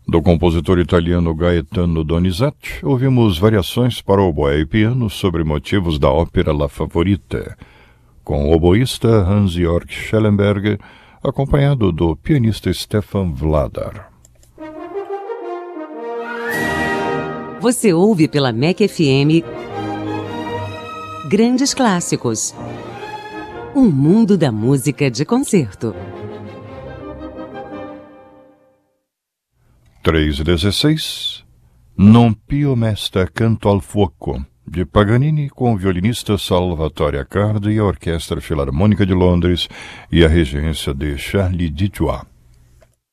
Do compositor italiano Gaetano Donizetti, ouvimos variações para oboé e piano sobre motivos da ópera La Favorita, com o oboísta Hans-Jörg Schellenberg, acompanhado do pianista Stefan Vladar. Você ouve pela MEC FM Grandes Clássicos, um mundo da música de concerto. 3:16 Non più mesta canto al fuoco, de Paganini, com o violinista Salvatore Accardi e a Orquestra Filarmônica de Londres e a regência de Charles Dutoit.